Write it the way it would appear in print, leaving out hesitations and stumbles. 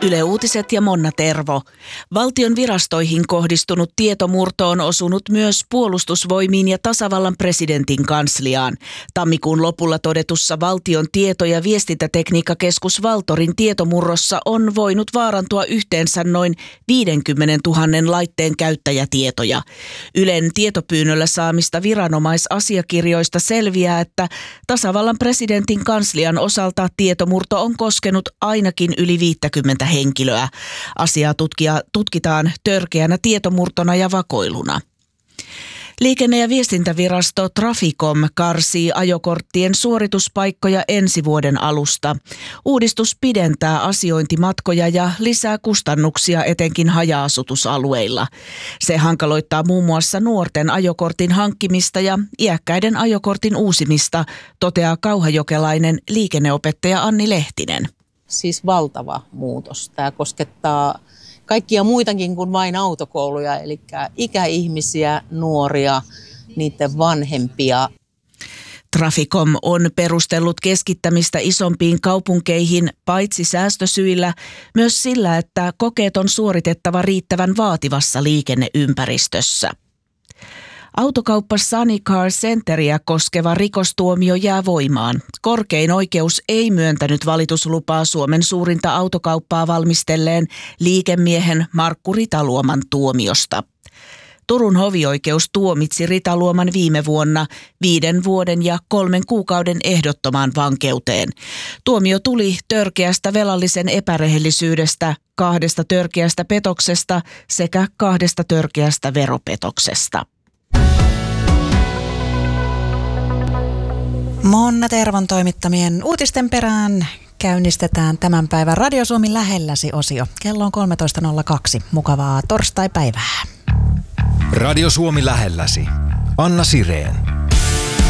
Yle Uutiset ja Monna Tervo. Valtion virastoihin kohdistunut tietomurto on osunut myös Puolustusvoimiin ja tasavallan presidentin kansliaan. Tammikuun lopulla todetussa Valtion tieto- ja viestintätekniikkakeskus Valtorin tietomurrossa on voinut vaarantua yhteensä noin 50 000 laitteen käyttäjätietoja. Ylen tietopyynnöllä saamista viranomaisasiakirjoista selviää, että tasavallan presidentin kanslian osalta tietomurto on koskenut ainakin yli 50 henkilöä. Asiaa tutkitaan törkeänä tietomurtona ja vakoiluna. Liikenne- ja viestintävirasto Traficom karsii ajokorttien suorituspaikkoja ensi vuoden alusta. Uudistus pidentää asiointimatkoja ja lisää kustannuksia etenkin haja-asutusalueilla. Se hankaloittaa muun muassa nuorten ajokortin hankkimista ja iäkkäiden ajokortin uusimista, toteaa kauhajokelainen liikenneopettaja Anni Lehtinen. Siis valtava muutos. Tämä koskettaa kaikkia muitakin kuin vain autokouluja, eli ikäihmisiä, nuoria, niiden vanhempia. Traficom on perustellut keskittämistä isompiin kaupunkeihin paitsi säästösyillä, myös sillä, että kokeet on suoritettava riittävän vaativassa liikenneympäristössä. Autokauppa Sunny Car Centeriä koskeva rikostuomio jää voimaan. Korkein oikeus ei myöntänyt valituslupaa Suomen suurinta autokauppaa valmistelleen liikemiehen Markku Ritaluoman tuomiosta. Turun hovioikeus tuomitsi Ritaluoman viime vuonna 5 vuoden ja 3 kuukauden ehdottomaan vankeuteen. Tuomio tuli törkeästä velallisen epärehellisyydestä, 2 törkeästä petoksesta sekä 2 törkeästä veropetoksesta. Monna Tervon toimittamien uutisten perään käynnistetään tämän päivän Radio Suomi lähelläsi -osio. Kello on 13.02. Mukavaa torstaipäivää. Radio Suomi lähelläsi. Anna Sireen.